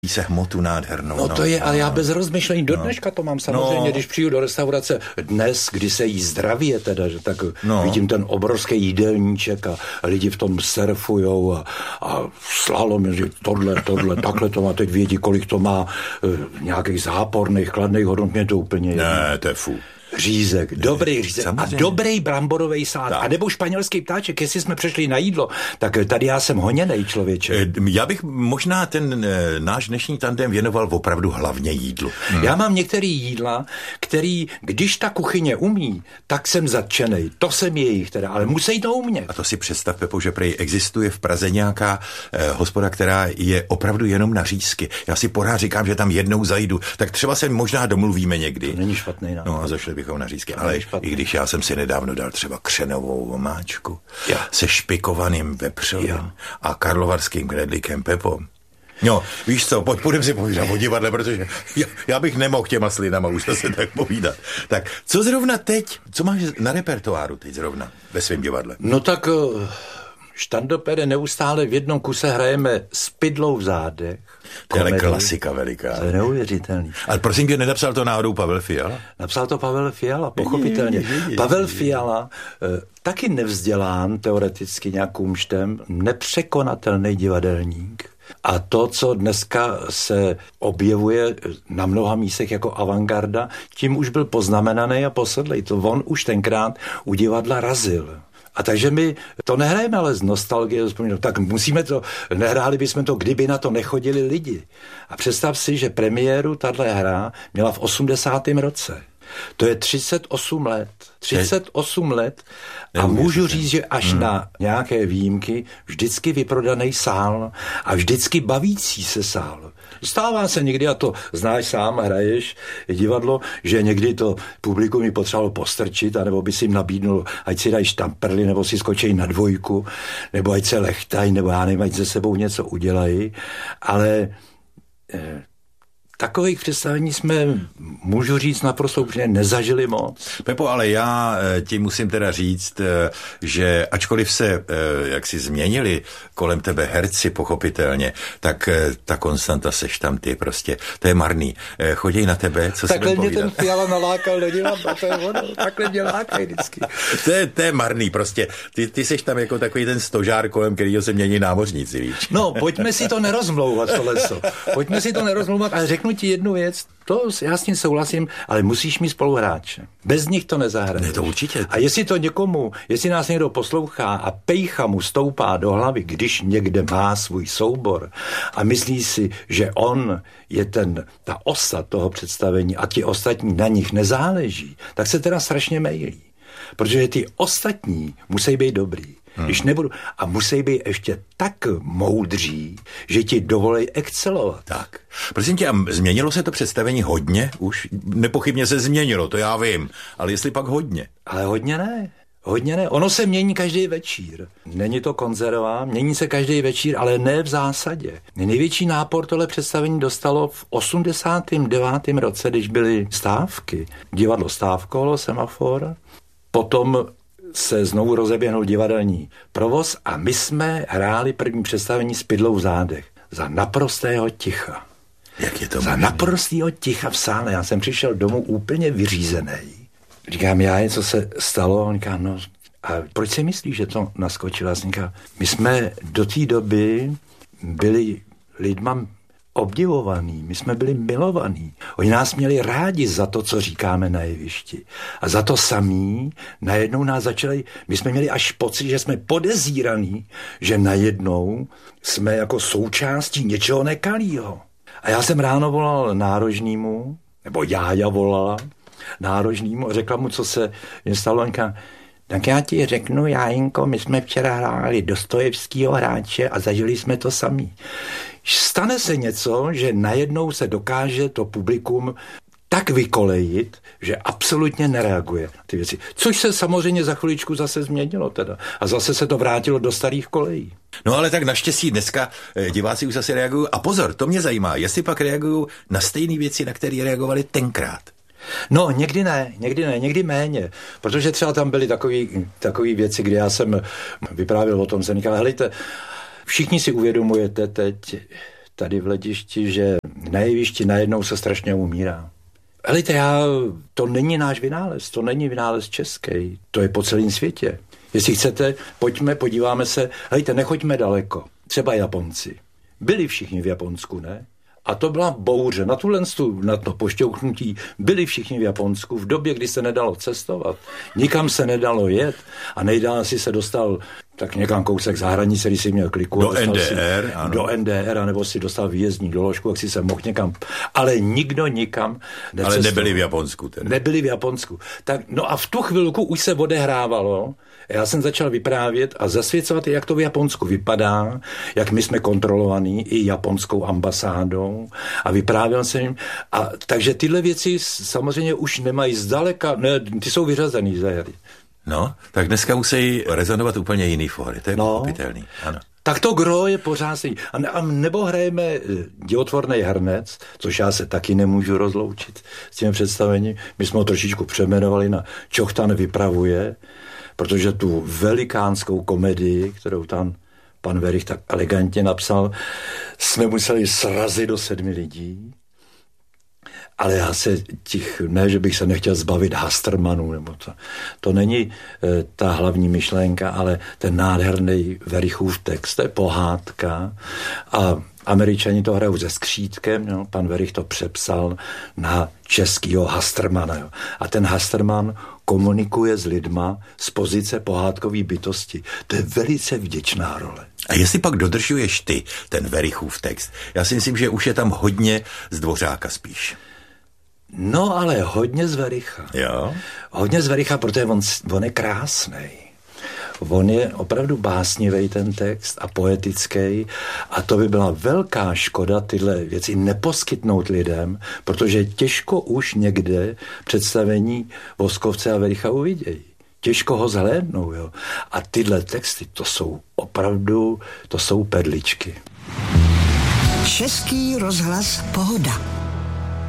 se hmotu nádhernou. No to je, ale já bez rozmyšlení do dneška to mám samozřejmě, když přijdu do restaurace dnes, kdy se jí zdravě teda, že tak vidím ten obrovský jídelníček a lidi v tom surfujou a slalom, že tohle, takhle to má, teď vědí, kolik to má nějakých záporných, kladných hodnot, mě to úplně ne, to je fú. Řízek, dobrý řízek samozřejmě. A dobrý bramborový salát. A nebo španělský ptáček, jestli jsme přešli na jídlo, tak tady já jsem honěnej člověče. Já bych možná ten náš dnešní tandem věnoval opravdu hlavně jídlu. Já mám některé jídla, který, když ta kuchyně umí, tak jsem zatčenej. To jsem jejich teda, ale musí to umět. A to si představ, Pepo, že prej existuje v Praze nějaká hospoda, která je opravdu jenom na řízky. Já si pořád říkám, že tam jednou zajdu, tak třeba se možná domluvíme někdy. To není špatný nápad. No a zašli bychom na řízky, ale i když já jsem si nedávno dal třeba křenovou omáčku se špikovaným vepřovým a karlovarským knedlíkem, Pepo. No, víš co, půjdeme si povídat o divadle, protože já bych nemohl těma slinama už to se tak povídat. Tak, co zrovna teď, co máš na repertoáru teď zrovna ve svém divadle? No tak štandopede neustále v jednom kuse hrajeme s pidlou v zádech. To je ale klasika veliká. To je neuvěřitelný. Ale prosím tě, nenapsal to náhodou Pavel Fiala? Napsal to Pavel Fiala, pochopitelně. Pavel Fiala, taky nevzdělán teoreticky nějakým štem, nepřekonatelný divadelník. A to, co dneska se objevuje na mnoha místech jako avantgarda, tím už byl poznamenaný a posedlej. To on už tenkrát u divadla razil. A takže my to nehrajeme ale z nostalgie, tak musíme to, nehráli bychom to, kdyby na to nechodili lidi. A představ si, že premiéru tato hra měla v 80. roce. To je 38 let. 38 let a můžu říct, že až na nějaké výjimky vždycky vyprodaný sál a vždycky bavící se sál. Stává se někdy, a to znáš sám, hraješ divadlo, že někdy to publikum mi potřebovalo postrčit, anebo by si jim nabídnul, ať si dají štamperly, nebo si skočí na dvojku, nebo ať se lechtají, nebo já nevím, ať se sebou něco udělají, ale takových představení jsme, můžu říct, naprosto úplně nezažili moc. Pepo, ale já ti musím teda říct, že ačkoliv se jaksi změnili kolem tebe herci pochopitelně, tak ta konstanta seš tam ty prostě, to je marný. Chodí na tebe, co si budem povídat. Takhle mě ten Fiala nalákal do divadla, to je ono, takhle mě lákají vždycky. To je marný prostě. Ty seš tam jako takový ten stožár, kolem kterého se mění námořníci, víš. No, pojďme si to nerozmlouvat, to leso. Pojďme si to nerozmlouvat a řeknu ti jednu věc, to já s tím souhlasím, ale musíš mít spoluhráče. Bez nich to nezahraješ. Ne, to určitě. A jestli nás někdo poslouchá a pejcha mu stoupá do hlavy, když někde má svůj soubor a myslí si, že on je ta osa toho představení a ti ostatní na nich nezáleží, tak se teda strašně mýlí. Protože ty ostatní musí být dobrý. Když nebudu. A musí být ještě tak moudří, že ti dovolí excelovat. Tak. Prosím tě, a změnilo se to představení hodně? Už nepochybně se změnilo, to já vím. Ale jestli pak hodně? Ale hodně ne. Hodně ne. Ono se mění každý večír. Není to konzerva, mění se každý večír, ale ne v zásadě. Největší nápor tohle představení dostalo v 89. roce, když byly stávky. Divadlo stávkovalo, Semafor. Potom se znovu rozeběhnul divadelní provoz a my jsme hráli první představení s pidlou v zádech. Za naprostého ticha. Jak je to za naprostého ticha v sále. Já jsem přišel domů úplně vyřízený. Říkám, co se stalo? On říká, no, a proč si myslíš, že to naskočilo? Já jsem říkal, my jsme do té doby byli lidma obdivovaný, my jsme byli milovaní. Oni nás měli rádi za to, co říkáme na jevišti. A za to samý najednou nás začali, my jsme měli až pocit, že jsme podezíraní, že najednou jsme jako součástí něčeho nekalýho. A já jsem ráno volal nárožnímu, nebo Jája volala nárožnímu a řekla mu, co se mě stalo. Tak já ti řeknu, Jájinko, my jsme včera hráli Dostojevskýho hráče a zažili jsme to samý. Stane se něco, že najednou se dokáže to publikum tak vykolejit, že absolutně nereaguje na ty věci. Což se samozřejmě za chviličku zase změnilo teda. A zase se to vrátilo do starých kolejí. No ale tak naštěstí dneska diváci už zase reagují. A pozor, to mě zajímá, jestli pak reagují na stejné věci, na které reagovali tenkrát. No, někdy méně, protože třeba tam byly takový věci, kdy já jsem vyprávěl o tom, jsem říkal, helejte, všichni si uvědomujete teď tady v Hledišti, že na jevišti najednou se strašně umírá. Helejte, to není náš vynález, to není vynález český, to je po celém světě. Jestli chcete, pojďme, podíváme se, helejte, nechoďme daleko, třeba Japonci. Byli všichni v Japonsku, ne? A to byla bouře. Na to pošťouchnutí byli všichni v Japonsku v době, kdy se nedalo cestovat. Nikam se nedalo jet a nejdál si se dostal tak někam kousek za hranice, když si měl kliku. Do NDR, ano. Do NDR, nebo si dostal výjezdní doložku, jak si se mohl někam. Ale nikdo nikam necestoval. Ale nebyli v Japonsku tedy. Nebyli v Japonsku. Tak, no a v tu chvilku už se odehrávalo. Já jsem začal vyprávět a zasvěcovat, jak to v Japonsku vypadá, jak my jsme kontrolovaní i japonskou ambasádou a vyprávěl jsem jim. A takže tyhle věci samozřejmě už nemají zdaleka, ne, ty jsou vyřazený za hry. No, tak dneska musí rezonovat úplně jiný fóry, to je pochopitelný. Ano. Tak to gro je pořád stejný. A nebo hrajeme dějotvorný hrnec, což já se taky nemůžu rozloučit s tím představením. My jsme ho trošičku přejmenovali na Čochtan vypravuje, protože tu velikánskou komedii, kterou tam pan Werich tak elegantně napsal, jsme museli srazit do 7 lidí. Ale já se ne, že bych se nechtěl zbavit Hastermanů, nebo to není ta hlavní myšlenka, ale ten nádherný Werichův text, to je pohádka a Američani to hrajou se skřítkem, no, pan Werich to přepsal na českýho Hastermana. Jo. A ten Hasterman komunikuje s lidma z pozice pohádkové bytosti. To je velice vděčná role. A jestli pak dodržuješ ty ten Werichův text, já si myslím, že už je tam hodně z Dvořáka spíš. No, ale hodně z Wericha. Jo. Hodně z Wericha, protože on je krásnej. On je opravdu básnivý ten text a poetický a to by byla velká škoda tyhle věci neposkytnout lidem, protože těžko už někde představení Voskovce a Wericha uvidějí. Těžko ho zhlédnou, jo. A tyhle texty, to jsou perličky. Český rozhlas Pohoda.